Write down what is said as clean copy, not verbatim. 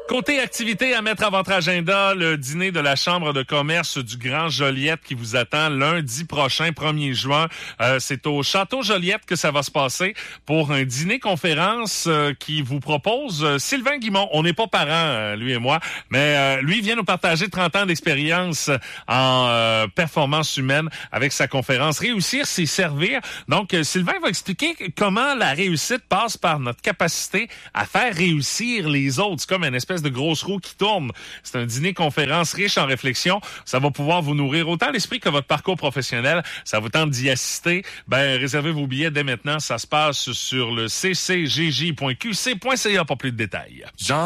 Côté activité à mettre à votre agenda, le dîner de la Chambre de commerce du Grand Joliette qui vous attend lundi prochain, 1er juin. C'est au Château Joliette que ça va se passer pour un dîner-conférence qui vous propose Sylvain Guimond. On n'est pas parents, lui et moi, mais lui vient nous partager 30 ans d'expérience en performance humaine avec sa conférence « Réussir, c'est servir ». Donc, Sylvain va expliquer comment la réussite passe par notre capacité à faire réussir les autres. C'est comme une espèce de grosse roue qui tourne. C'est un dîner-conférence riche en réflexion. Ça va pouvoir vous nourrir autant l'esprit que votre parcours professionnel. Ça vous tente d'y assister. Réservez vos billets dès maintenant. Ça se passe sur le ccjj.qc.ca pour plus de détails.